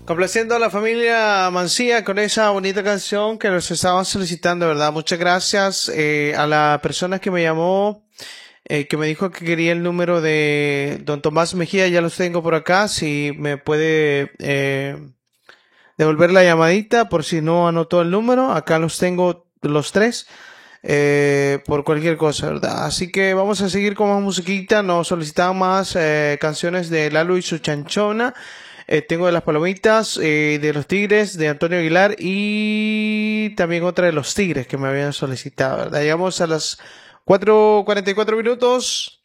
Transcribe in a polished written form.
Complaciendo a la familia Mancía con esa bonita canción que nos estaban solicitando, ¿verdad? Muchas gracias a la persona que me llamó, que me dijo que quería el número de don Tomás Mejía. Ya los tengo por acá. Si me puede devolver la llamadita por si no anotó el número. Acá los tengo los tres. Por cualquier cosa, ¿verdad? Así que vamos a seguir con más musiquita. Nos solicitaban más canciones de Lalo y su chanchona. Tengo de las Palomitas, de los Tigres, de Antonio Aguilar y también otra de los Tigres que me habían solicitado, ¿verdad? Llegamos a las 4:44 minutos.